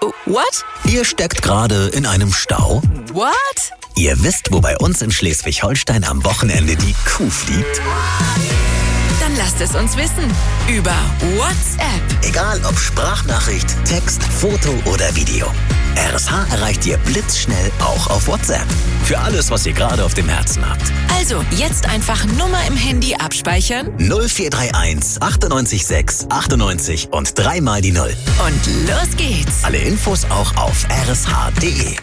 What? Ihr steckt gerade in einem Stau? What? Ihr wisst, wo bei uns in Schleswig-Holstein am Wochenende die Kuh fliegt? Dann lasst es uns wissen. Über WhatsApp. Egal ob Sprachnachricht, Text, Foto oder Video. RSH erreicht ihr blitzschnell auch auf WhatsApp. Für alles, was ihr gerade auf dem Herzen habt. Also, jetzt einfach Nummer im Handy abspeichern. 0431 98 6 98 und 3 mal die 0. Und los geht's. Alle Infos auch auf rsh.de.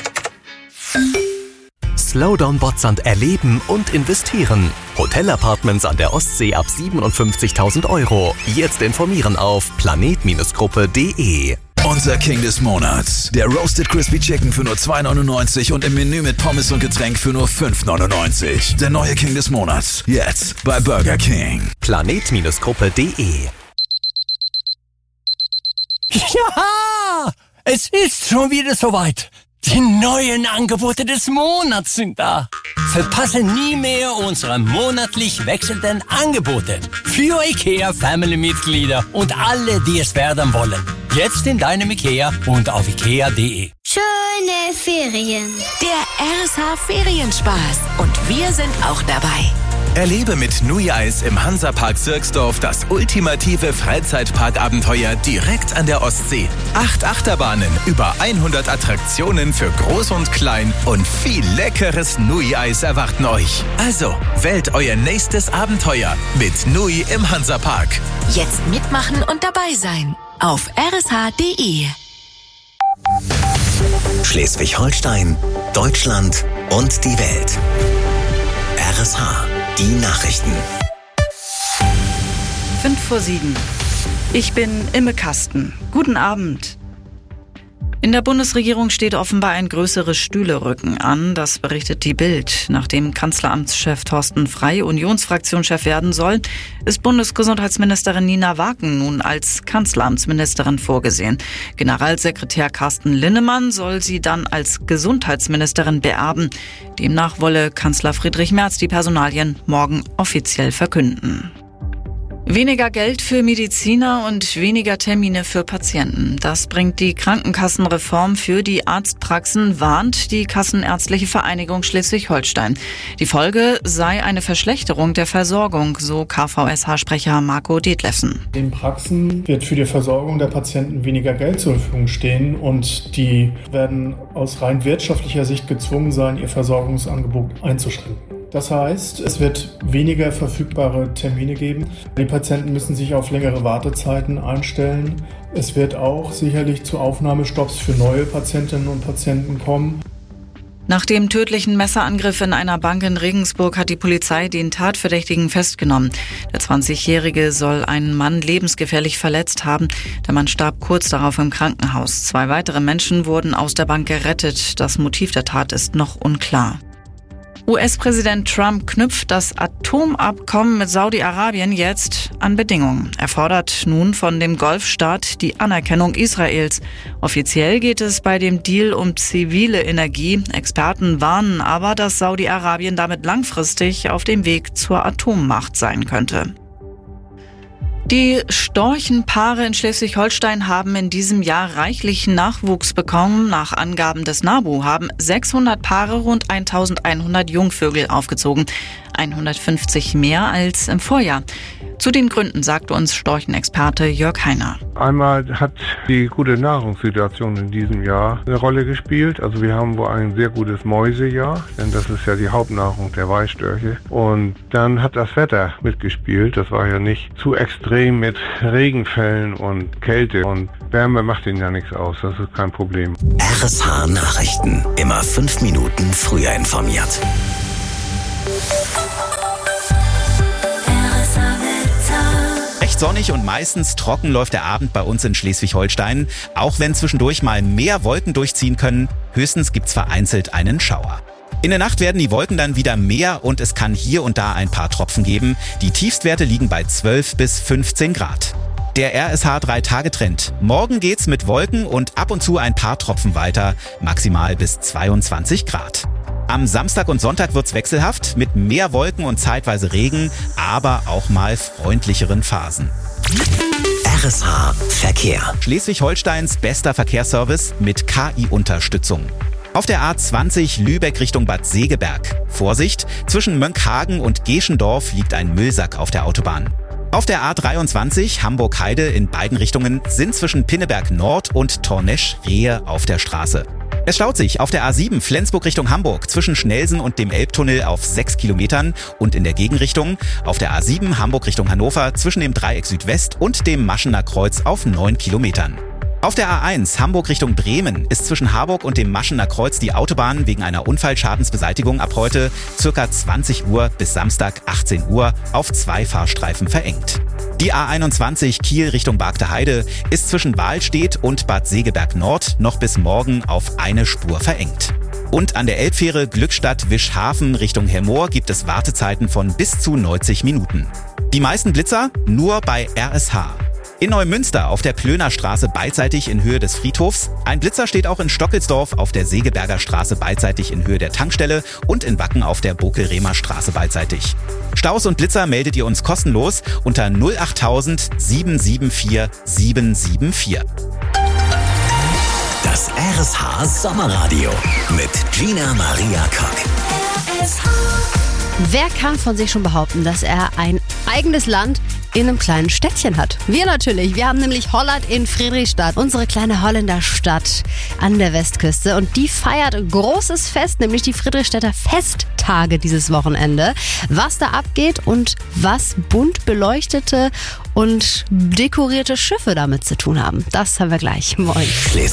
Slowdown Botzand erleben und investieren. Hotelapartments an der Ostsee ab 57.000 €. Jetzt informieren auf planet-gruppe.de. Unser King des Monats. Der Roasted Crispy Chicken für nur 2,99 und im Menü mit Pommes und Getränk für nur 5,99. Der neue King des Monats. Jetzt bei Burger King. planet-gruppe.de. Ja, es ist schon wieder soweit. Die neuen Angebote des Monats sind da. Verpasse nie mehr unsere monatlich wechselnden Angebote für IKEA-Family-Mitglieder und alle, die es werden wollen. Jetzt in deinem IKEA und auf ikea.de. Schöne Ferien. Der RSH-Ferienspaß. Und wir sind auch dabei. Erlebe mit Nui Eis im Hansapark Sirksdorf das ultimative Freizeitparkabenteuer direkt an der Ostsee. 8 Achterbahnen, über 100 Attraktionen für Groß und Klein und viel leckeres Nui Eis erwarten euch. Also, wählt euer nächstes Abenteuer mit Nui im Hansapark. Jetzt mitmachen und dabei sein. Auf rsh.de. Schleswig-Holstein, Deutschland und die Welt. RSH. Die Nachrichten. 5:07. Ich bin Imme Kasten. Guten Abend. In der Bundesregierung steht offenbar ein größeres Stühlerücken an, das berichtet die Bild. Nachdem Kanzleramtschef Thorsten Frey Unionsfraktionschef werden soll, ist Bundesgesundheitsministerin Nina Waken nun als Kanzleramtsministerin vorgesehen. Generalsekretär Carsten Linnemann soll sie dann als Gesundheitsministerin beerben. Demnach wolle Kanzler Friedrich Merz die Personalien morgen offiziell verkünden. Weniger Geld für Mediziner und weniger Termine für Patienten. Das bringt die Krankenkassenreform für die Arztpraxen, warnt die Kassenärztliche Vereinigung Schleswig-Holstein. Die Folge sei eine Verschlechterung der Versorgung, so KVSH-Sprecher Marco Detlefsen. Den Praxen wird für die Versorgung der Patienten weniger Geld zur Verfügung stehen und die werden aus rein wirtschaftlicher Sicht gezwungen sein, ihr Versorgungsangebot einzuschränken. Das heißt, es wird weniger verfügbare Termine geben. Die Patienten müssen sich auf längere Wartezeiten einstellen. Es wird auch sicherlich zu Aufnahmestopps für neue Patientinnen und Patienten kommen. Nach dem tödlichen Messerangriff in einer Bank in Regensburg hat die Polizei den Tatverdächtigen festgenommen. Der 20-Jährige soll einen Mann lebensgefährlich verletzt haben. Der Mann starb kurz darauf im Krankenhaus. 2 weitere Menschen wurden aus der Bank gerettet. Das Motiv der Tat ist noch unklar. US-Präsident Trump knüpft das Atomabkommen mit Saudi-Arabien jetzt an Bedingungen. Er fordert nun von dem Golfstaat die Anerkennung Israels. Offiziell geht es bei dem Deal um zivile Energie. Experten warnen aber, dass Saudi-Arabien damit langfristig auf dem Weg zur Atommacht sein könnte. Die Storchenpaare in Schleswig-Holstein haben in diesem Jahr reichlichen Nachwuchs bekommen. Nach Angaben des NABU haben 600 Paare rund 1100 Jungvögel aufgezogen. 150 mehr als im Vorjahr. Zu den Gründen sagte uns Storchenexperte Jörg Heiner. Einmal hat die gute Nahrungssituation in diesem Jahr eine Rolle gespielt. Also wir haben wohl ein sehr gutes Mäusejahr, denn das ist ja die Hauptnahrung der Weißstörche. Und dann hat das Wetter mitgespielt. Das war ja nicht zu extrem mit Regenfällen und Kälte. Und Wärme macht ihnen ja nichts aus. Das ist kein Problem. RSH Nachrichten. Immer 5 Minuten früher informiert. Recht sonnig und meistens trocken läuft der Abend bei uns in Schleswig-Holstein. Auch wenn zwischendurch mal mehr Wolken durchziehen können, höchstens gibt's vereinzelt einen Schauer. In der Nacht werden die Wolken dann wieder mehr und es kann hier und da ein paar Tropfen geben. Die Tiefstwerte liegen bei 12 bis 15 Grad. Der RSH 3-Tage-Trend. Morgen geht's mit Wolken und ab und zu ein paar Tropfen weiter, maximal bis 22 Grad. Am Samstag und Sonntag wird's wechselhaft mit mehr Wolken und zeitweise Regen, aber auch mal freundlicheren Phasen. RSH Verkehr. Schleswig-Holsteins bester Verkehrsservice mit KI-Unterstützung. Auf der A20 Lübeck Richtung Bad Segeberg. Vorsicht, zwischen Mönckehagen und Geschendorf liegt ein Müllsack auf der Autobahn. Auf der A23 Hamburg-Heide in beiden Richtungen sind zwischen Pinneberg Nord und Tornesch Rehe auf der Straße. Es staut sich auf der A7 Flensburg Richtung Hamburg zwischen Schnelsen und dem Elbtunnel auf 6 Kilometern und in der Gegenrichtung auf der A7 Hamburg Richtung Hannover zwischen dem Dreieck Südwest und dem Maschener Kreuz auf 9 Kilometern. Auf der A1 Hamburg Richtung Bremen ist zwischen Harburg und dem Maschener Kreuz die Autobahn wegen einer Unfallschadensbeseitigung ab heute ca. 20 Uhr bis Samstag 18 Uhr auf 2 Fahrstreifen verengt. Die A21 Kiel Richtung Bargte Heide ist zwischen Wahlstedt und Bad Segeberg Nord noch bis morgen auf eine Spur verengt. Und an der Elbfähre Glückstadt-Wischhafen Richtung Hemmoor gibt es Wartezeiten von bis zu 90 Minuten. Die meisten Blitzer nur bei RSH. In Neumünster auf der Plöner Straße beidseitig in Höhe des Friedhofs. Ein Blitzer steht auch in Stockelsdorf auf der Segeberger Straße beidseitig in Höhe der Tankstelle und in Wacken auf der Bokel-Rehmer Straße beidseitig. Staus und Blitzer meldet ihr uns kostenlos unter 08000 774 774. Das RSH Sommerradio mit Gina Maria Kock. Wer kann von sich schon behaupten, dass er ein eigenes Land in einem kleinen Städtchen hat? Wir natürlich. Wir haben nämlich Holland in Friedrichstadt, unsere kleine Holländerstadt an der Westküste. Und die feiert großes Fest, nämlich die Friedrichstädter Festtage dieses Wochenende. Was da abgeht und was bunt beleuchtete und dekorierte Schiffe damit zu tun haben, das haben wir gleich. Moin.